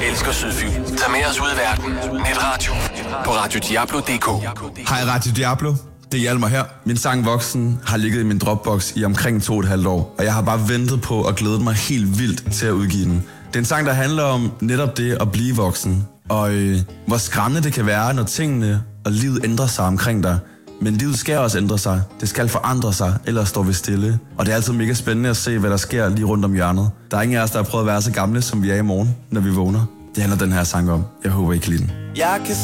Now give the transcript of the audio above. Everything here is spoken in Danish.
elsker Sydfyn. Tag med os ud i verden. Netradio på radiodiablo.dk. Hej Radio Diablo. Det er Hjalmar her. Min sang Voksen har ligget i min Dropbox i omkring 2,5 år, og jeg har bare ventet på og glædet mig helt vildt til at udgive den. Det er en sang, der handler om netop det at blive voksen, og hvor skræmmende det kan være, når tingene og livet ændrer sig omkring dig. Men livet skal også ændre sig. Det skal forandre sig, ellers står vi stille. Og det er altid mega spændende at se, hvad der sker lige rundt om hjørnet. Der er ingen af os, der har prøvet at være så gamle, som vi er i morgen, når vi vågner. Det handler den her sang om. Jeg håber, I kan lide den.